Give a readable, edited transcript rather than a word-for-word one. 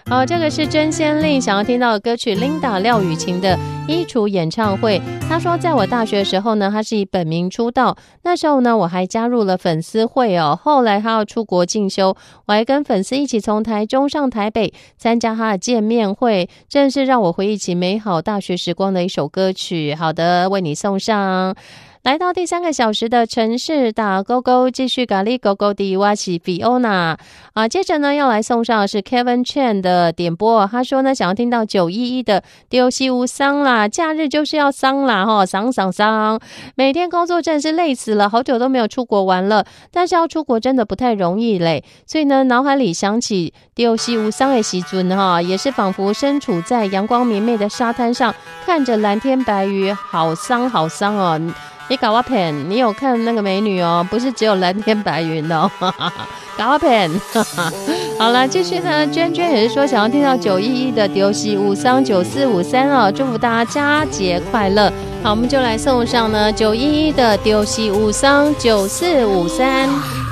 好，这个是真仙令想要听到的歌曲 Linda 廖雨晴的衣橱演唱会。他说在我大学的时候呢，他是以本名出道，那时候呢我还加入了粉丝会哦。后来他要出国进修，我还跟粉丝一起从台中上台北参加他的见面会，真是让我回忆起美好大学时光的一首歌曲。好的，为你送上。来到第3个小时的城市打勾勾，继续咖喱勾勾的挖起 Fiona 接着呢要来送上的是 Kevin Chen 的点播，他说呢想要听到911的丢西无桑啦，假日就是要桑啦桑，每天工作真的是累死了，好久都没有出国玩了，但是要出国真的不太容易嘞，所以呢脑海里想起丢西无桑的时阵也是仿佛身处在阳光明媚的沙滩上，看着蓝天白云，好桑哦。你搞我骗，你有看那个美女哦，不是只有蓝天白云哦，搞我骗。好了，继续呢，娟娟也是说想要听到911的丢西无桑9453哦，祝福大家佳节快乐。好，我们就来送上呢911的丢西无桑9453。